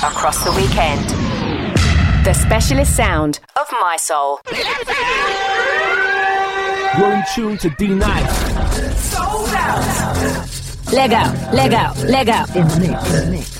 across the weekend. The specialist sound of My Soul. You're in tune to D-Nice. Sold out. Leg out. In the mix.